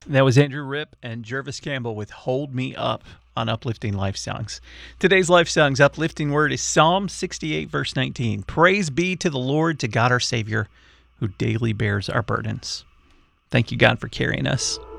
That was Andrew Ripp and Jervis Campbell with Hold Me Up on Uplifting Life Songs. Today's Life Songs uplifting word is Psalm 68, verse 19. Praise be to the Lord, to God our Savior, who daily bears our burdens. Thank you, God, for carrying us.